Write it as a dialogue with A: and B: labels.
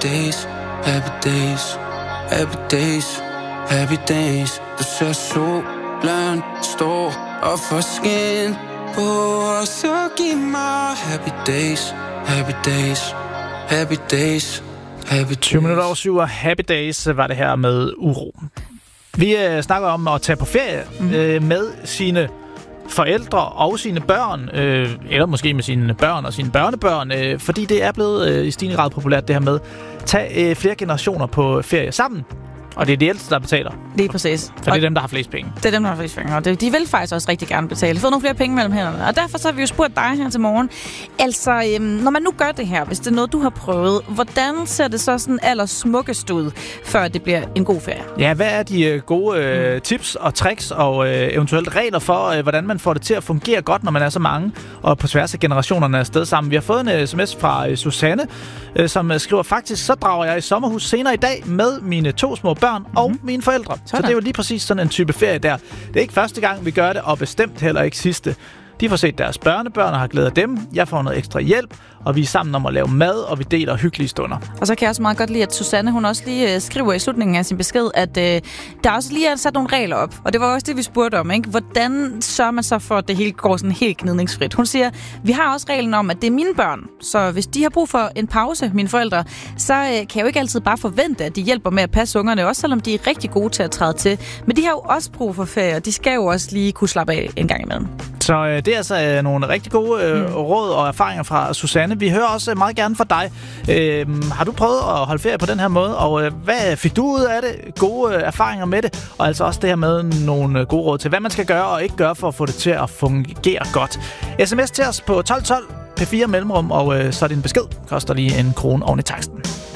A: days, happy days, happy days, happy days. Du ser solen stå op for skin på, og så giv mig happy days, happy days, happy days, happy days.
B: 20 minutter over 7 og Happy Days var det her med Uro. Vi snakker om at tage på ferie med sine forældre og sine børn, eller måske med sine børn og sine børnebørn, fordi det er blevet i stigende grad populært det her med at tage flere generationer på ferie sammen. Og det er de ældste, der betaler.
C: Lige præcis.
B: For det er dem, der har flest penge.
C: Det er dem, der har flest penge, og de vil faktisk også rigtig gerne betale. Få nogle flere penge mellem hænderne. Og derfor så har vi jo spurgt dig her til morgen. Altså, når man nu gør det her, hvis det er noget, du har prøvet, hvordan ser det så sådan allersmukkest ud, før det bliver en god ferie?
B: Ja, hvad er de gode tips og tricks og eventuelt regler for, hvordan man får det til at fungere godt, når man er så mange og på tværs af generationerne er sted sammen? Vi har fået en sms fra Susanne, som skriver, faktisk så drager jeg i sommerhus senere i dag med mine 2 små børn og mine forældre. Så det er jo lige præcis sådan en type ferie der. Det er ikke første gang, vi gør det, og bestemt heller ikke sidste. De får set deres børnebørn og har glædet af dem. Jeg får noget ekstra hjælp, og vi er sammen om at lave mad, og vi deler hyggelige stunder.
C: Og så kan jeg også meget godt lide, at Susanne, hun også lige skriver i slutningen af sin besked, at der også lige er sat nogle regler op. Og det var også det, vi spurgte om, ikke? Hvordan sørger man så for, at det hele går sådan helt gnidningsfrit? Hun siger, vi har også reglen om, at det er mine børn. Så hvis de har brug for en pause, mine forældre, så kan jeg jo ikke altid bare forvente, at de hjælper med at passe ungerne, også selvom de er rigtig gode til at træde til. Men de har jo også brug for ferie, og de skal jo også lige kunne slappe af en gang imellem.
B: Så det er altså nogle rigtig gode råd og erfaringer fra Susanne. Vi hører også meget gerne fra dig. Har du prøvet at holde ferie på den her måde? Og hvad fik du ud af det? Gode erfaringer med det? Og altså også det her med nogle gode råd til, hvad man skal gøre og ikke gøre for at få det til at fungere godt. SMS til os på 1212 P4 mellemrum, og så er din besked. Koster lige 1 krone oven i taksten.